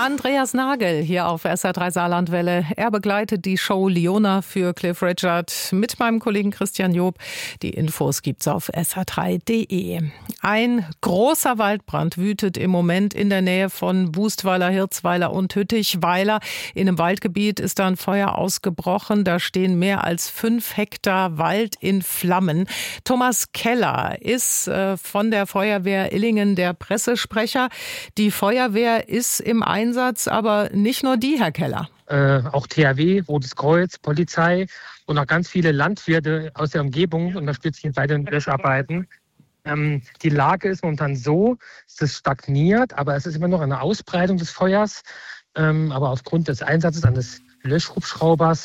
Andreas Nagel hier auf SR3 Saarlandwelle. Er begleitet die Show Leona für Cliff Richard mit meinem Kollegen Christian Job. Die Infos gibt's auf sr3.de. Ein großer Waldbrand wütet im Moment in der Nähe von Wustweiler, Hirzweiler und Hüttichweiler. In einem Waldgebiet ist da ein Feuer ausgebrochen. Da stehen mehr als 5 Hektar Wald in Flammen. Thomas Keller ist von der Feuerwehr Illingen der Pressesprecher. Die Feuerwehr ist im Einsatz, aber nicht nur die, Herr Keller. Auch THW, Rotes Kreuz, Polizei und auch ganz viele Landwirte aus der Umgebung unterstützen bei den Löscharbeiten. Die Lage ist momentan so, es stagniert, aber es ist immer noch eine Ausbreitung des Feuers. Aber aufgrund des Einsatzes eines Löschhubschraubers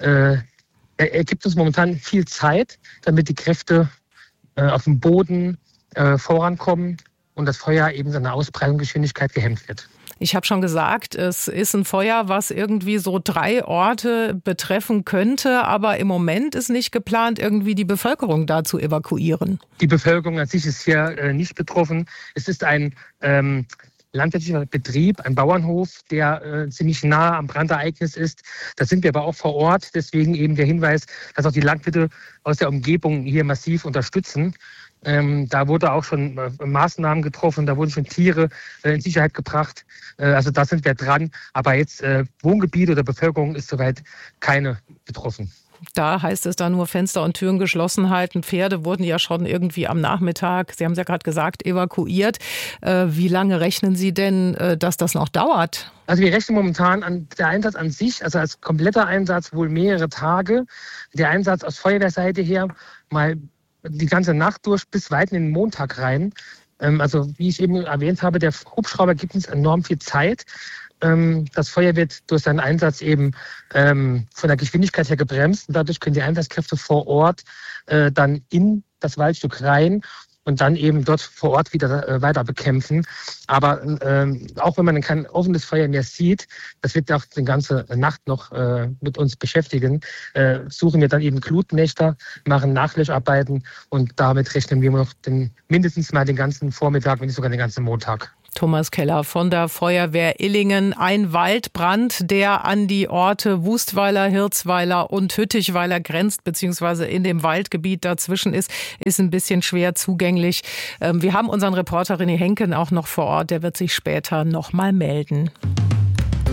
ergibt uns momentan viel Zeit, damit die Kräfte auf dem Boden vorankommen und das Feuer eben seiner Ausbreitungsgeschwindigkeit gehemmt wird. Ich habe schon gesagt, es ist ein Feuer, was irgendwie so 3 Orte betreffen könnte. Aber im Moment ist nicht geplant, irgendwie die Bevölkerung da zu evakuieren. Die Bevölkerung an sich ist hier nicht betroffen. Es ist ein landwirtschaftlicher Betrieb, ein Bauernhof, der ziemlich nah am Brandereignis ist. Da sind wir aber auch vor Ort. Deswegen eben der Hinweis, dass auch die Landwirte aus der Umgebung hier massiv unterstützen. Da wurde auch schon Maßnahmen getroffen, da wurden schon Tiere in Sicherheit gebracht. Also da sind wir dran. Aber jetzt Wohngebiet oder Bevölkerung ist soweit keine betroffen. Da heißt es dann nur Fenster und Türen geschlossen halten. Pferde wurden ja schon irgendwie am Nachmittag, Sie haben es ja gerade gesagt, evakuiert. Wie lange rechnen Sie denn, dass das noch dauert? Also wir rechnen momentan an der Einsatz an sich, also als kompletter Einsatz wohl mehrere Tage. Der Einsatz aus Feuerwehrseite her mal die ganze Nacht durch bis weit in den Montag rein. Also wie ich eben erwähnt habe, der Hubschrauber gibt uns enorm viel Zeit. Das Feuer wird durch seinen Einsatz eben von der Geschwindigkeit her gebremst. Und dadurch können die Einsatzkräfte vor Ort dann in das Waldstück rein und dann eben dort vor Ort wieder weiter bekämpfen. Aber auch wenn man kein offenes Feuer mehr sieht, das wird auch die ganze Nacht noch mit uns beschäftigen, suchen wir dann eben Glutnächte, machen Nachlöscharbeiten und damit rechnen wir noch mindestens mal den ganzen Vormittag, wenn nicht sogar den ganzen Montag. Thomas Keller von der Feuerwehr Illingen. Ein Waldbrand, der an die Orte Wustweiler, Hirzweiler und Hüttichweiler grenzt, beziehungsweise in dem Waldgebiet dazwischen ist ein bisschen schwer zugänglich. Wir haben unseren Reporter René Henken auch noch vor Ort. Der wird sich später noch mal melden.